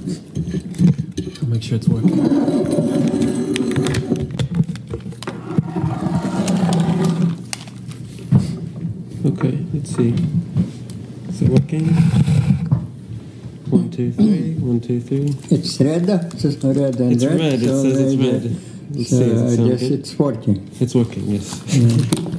I'll make sure it's working. Okay, let's see. Is it working? 1, 2, 3. 1, 2, 3. It's red. It's red and It's red. It so says it's red. Let's see. I Does it sound guess good? it's working. It's working. Yes. Yeah.